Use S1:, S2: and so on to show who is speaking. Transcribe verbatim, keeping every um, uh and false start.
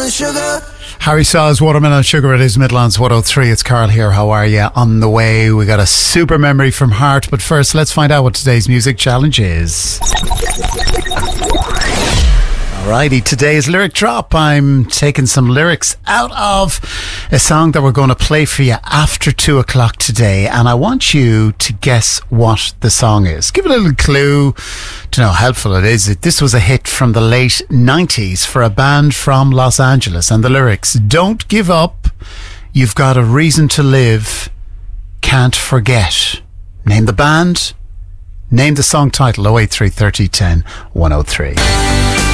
S1: watermelon sugar.
S2: Harry Styles, Watermelon Sugar. It is Midlands one oh three. It's Carl here. How are you? On the way, we got a super memory from Heart. But first, let's find out what today's music challenge is. Alrighty, today's lyric drop. I'm taking some lyrics out of a song that we're going to play for you after two o'clock today, and I want you to guess what the song is. Give it a little clue to know how helpful it is. This was a hit from the late nineties for a band from Los Angeles, and the lyrics: don't give up, you've got a reason to live, can't forget. Name the band, name the song title. oh eight three, thirty, ten, one oh three.